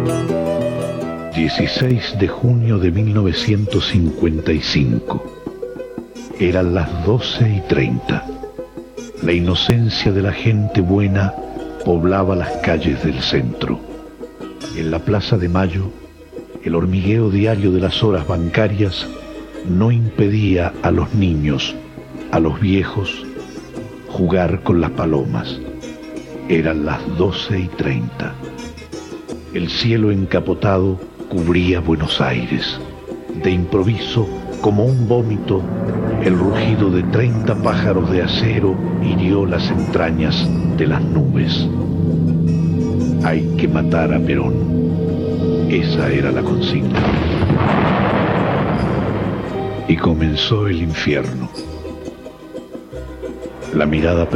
16 de junio de 1955. Eran las 12:30. La inocencia de la gente buena poblaba las calles del centro. En la Plaza de Mayo, el hormigueo diario de las horas bancarias no impedía a los niños, a los viejos, jugar con las palomas. Eran las 12:30. El cielo encapotado cubría Buenos Aires. De improviso, como un vómito, el rugido de 30 pájaros de acero hirió las entrañas de las nubes. Hay que matar a Perón. Esa era la consigna. Y comenzó el infierno. La mirada